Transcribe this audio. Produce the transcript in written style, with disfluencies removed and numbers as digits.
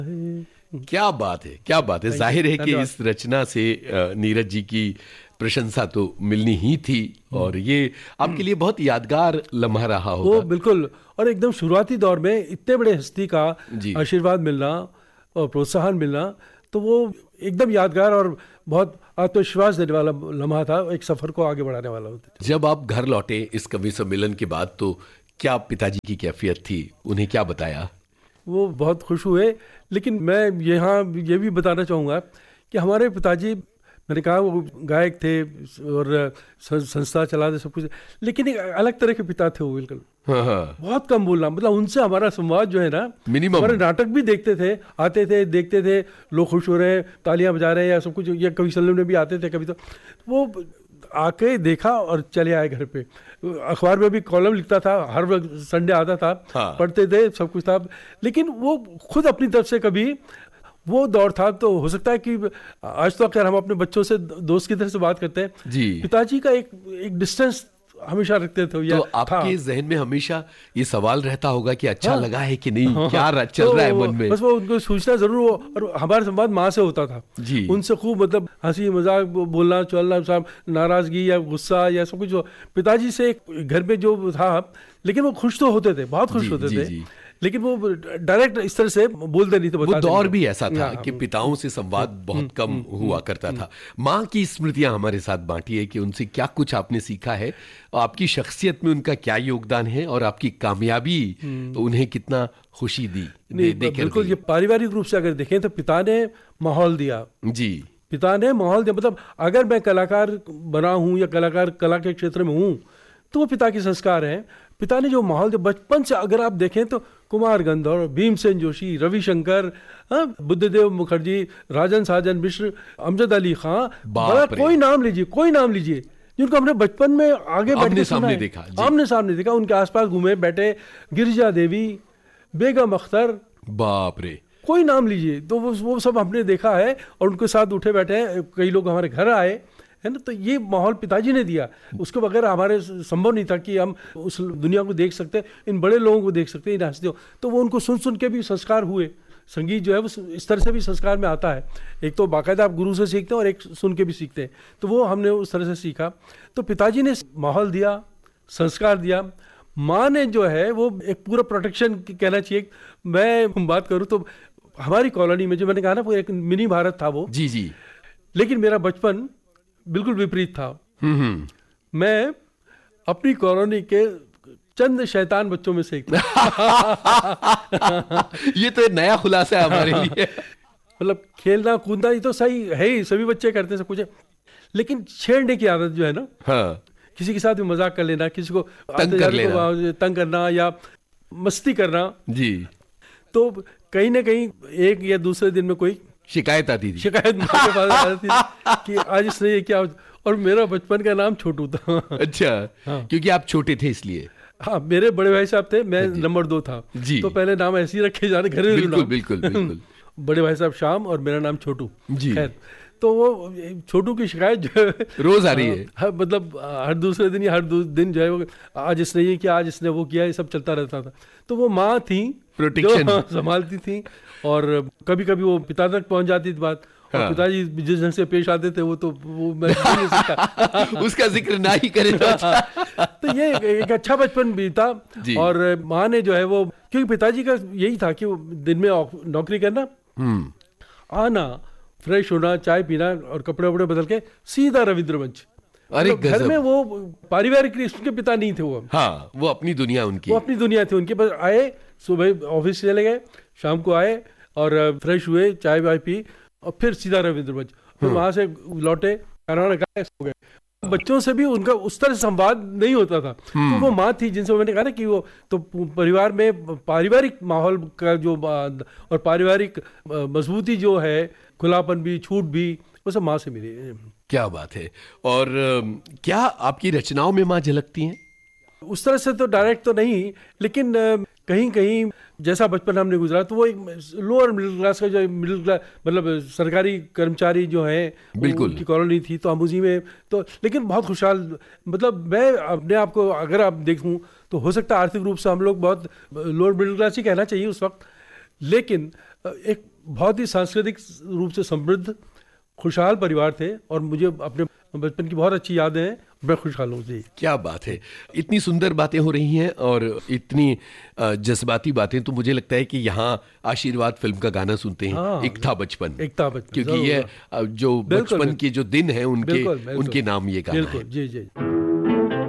क्या बात है, क्या बात है। जाहिर है कि इस रचना से नीरज जी की प्रशंसा तो मिलनी ही थी और ये आपके लिए बहुत यादगार लम्हा रहा होगा। वो बिल्कुल, और एकदम शुरुआती दौर में इतने बड़े हस्ती का आशीर्वाद मिलना और प्रोत्साहन मिलना, तो वो एकदम यादगार और बहुत आत्मविश्वास देने वाला लम्हा था, एक सफर को आगे बढ़ाने वाला होता था। जब आप घर लौटे इस कवि सम्मेलन के बाद, तो क्या पिताजी की कैफियत थी, उन्हें क्या बताया? वो बहुत खुश हुए, लेकिन मैं यहाँ ये भी बताना चाहूँगा कि हमारे पिताजी, मैंने कहा वो गायक थे और संस्था चलाते सब कुछ, लेकिन एक अलग तरह के पिता थे वो, बिल्कुल बहुत कम बोलना, मतलब उनसे हमारा संवाद जो है ना, हमारे नाटक भी देखते थे, आते थे, देखते थे, लोग खुश हो रहे हैं, तालियां बजा रहे हैं या सब कुछ, या कवि सम्मेलन में भी आते थे कभी, तो वो आके देखा और चले आए घर पे। अखबार में भी कॉलम लिखता था, हर वक्त संडे आता था, पढ़ते थे, सब कुछ था, लेकिन वो खुद अपनी तरफ से कभी, वो दौर था, तो हो सकता है कि आज तो अगर हम अपने बच्चों से दोस्त की तरह से बात करते हैं, पिताजी का एक डिस्टेंस हमेशा रखते थे। तो आपके जहन में हमेशा ये सवाल रहता होगा कि अच्छा लगा है कि नहीं, क्या चल रहा है मन में? बस वो उनको सोचना जरूर हो। और हमारा संवाद माँ से होता था जी, उनसे खूब मतलब हंसी मजाक, बोलना चलना, नाराजगी या गुस्सा या सब कुछ। पिताजी से घर में जो था, लेकिन वो खुश तो होते थे, बहुत खुश होते थे, लेकिन वो डायरेक्ट इस तरह से बोलते नहीं थे। वो दौर भी ऐसा था कि पिताओं से संवाद बहुत कम हुआ करता था। माँ की स्मृतियां हमारे साथ बांटी है कि उनसे क्या कुछ आपने सीखा है, आपकी शख्सियत में उनका क्या योगदान है और आपकी कामयाबी तो उन्हें कितना खुशी दी। बिल्कुल, ये पारिवारिक रूप से अगर देखें तो पिता ने माहौल दिया जी, पिता ने माहौल दिया। मतलब अगर मैं कलाकार बना हूँ या कला के क्षेत्र में हूँ, तो वो पिता के संस्कार हैं। पिता ने जो माहौल दिया बचपन से, अगर आप देखें तो कुमार गंधर्व, भीमसेन जोशी, रविशंकर, बुद्धदेव मुखर्जी, राजन साजन मिश्र, अमजद अली खां, बड़ा कोई नाम लीजिए जिनको हमने बचपन में आगे आमने सामने देखा, उनके आसपास घूमे बैठे, गिरिजा देवी, बेगम अख्तर, बाप रे, कोई नाम लीजिए, तो वो सब हमने देखा है और उनके साथ उठे बैठे हैं। कई लोग हमारे घर आए, है ना, तो ये माहौल पिताजी ने दिया। उसके बगैर हमारे संभव नहीं था कि हम उस दुनिया को देख सकते, इन बड़े लोगों को देख सकते, इन हस्तियों। तो वो उनको सुन के भी संस्कार हुए। संगीत जो है वो इस तरह से भी संस्कार में आता है, एक तो बाकायदा आप गुरु से सीखते हैं और एक सुन के भी सीखते हैं, तो वो हमने उस तरह से सीखा। तो पिताजी ने माहौल दिया, संस्कार दिया। माँ ने जो है वो एक पूरा प्रोटेक्शन कहना चाहिए। मैं बात करूँ तो हमारी कॉलोनी में, जो मैंने कहा ना, वो एक मिनी भारत था वो जी, लेकिन मेरा बचपन बिल्कुल विपरीत था। मैं अपनी कॉलोनी के चंद शैतान बच्चों में से एक ये तो एक नया खुलासा है हमारे लिए। मतलब खेलना कूदना ये तो सही है ही, सभी बच्चे करते हैं सब कुछ, लेकिन छेड़ने की आदत जो है ना, किसी के साथ भी मजाक कर लेना, किसी को तंग करना या मस्ती करना जी, तो कहीं ना कहीं एक या दूसरे दिन में कोई शिकायत आती थी, कि आज इसने ये क्या। और मेरा बचपन का नाम छोटू था। अच्छा, क्योंकि आप छोटे थे इसलिए? हाँ, मेरे बड़े भाई साहब थे, मैं नंबर 2 था जी, तो पहले नाम ऐसे ही रखे जा रहे, घरेलू बिल्कुल। बड़े भाई साहब श्याम और मेरा नाम छोटू जी। खैर, तो वो छोटू की शिकायत जो है रोज आ रही है, मतलब हर दूसरे दिन या हर दिन जो है वो, आज इसने ये किया, आज इसने वो किया, ये सब चलता रहता था। तो वो माँ थी प्रोटेक्शन संभालती थी, और कभी कभी वो पिता तक पहुंच जाती थी बात। और पिताजी जिस ढंग से पेश आते थे वो मैं नहीं सकता उसका जिक्र ना ही करें। तो ये एक अच्छा बचपन बीता। और माँ ने जो है वो, क्योंकि पिताजी का यही था कि वो दिन में नौकरी करना, आना, फ्रेश होना, चाय पीना और कपड़े वपड़े बदल के सीधा रविंद्र मंच। अरे घर में वो पारिवारिक के पिता नहीं थे वो। हाँ, वो अपनी दुनिया उनकी, वो अपनी दुनिया थी उनके पास। आए, सुबह ऑफिस चले गए, शाम को आए और फ्रेश हुए, चाय वाय पी और फिर सीधा रविंद्र मंच। फिर वहां से लौटे, खाना खाए, सो गए। बच्चों से भी उनका उस तरह संवाद नहीं होता था। तो वो माँ थी जिनसे मैंने कहा ना कि वो तो परिवार में पारिवारिक माहौल का जो और पारिवारिक मजबूती जो है, खुलापन भी, छूट भी, वो सब माँ से मिली। क्या बात है। और क्या आपकी रचनाओं में माँ झलकती हैं? उस तरह से तो डायरेक्ट तो नहीं, लेकिन कहीं कहीं जैसा बचपन हमने गुजरा, तो वो एक लोअर मिडिल क्लास का, जो मिडिल क्लास मतलब सरकारी कर्मचारी जो है, बिल्कुल की कॉलोनी थी, तो हम उसी में तो, लेकिन बहुत खुशहाल। मतलब मैं अपने आप को अगर आप देखूं तो हो सकता है आर्थिक रूप से हम लोग बहुत लोअर मिडिल क्लास ही कहना चाहिए उस वक्त, लेकिन एक बहुत ही सांस्कृतिक रूप से समृद्ध खुशहाल परिवार थे और मुझे अपने बचपन की बहुत अच्छी यादें हैं। मैं खुशहाल हूँ जी। क्या बात है, इतनी सुंदर बातें हो रही हैं और इतनी जज्बाती बातें, तो मुझे लगता है कि यहाँ आशीर्वाद फिल्म का गाना सुनते हैं। हाँ, एक था बचपन, क्योंकि ये जो बचपन के जो दिन हैं उनके नाम ये गाना है। जी जी।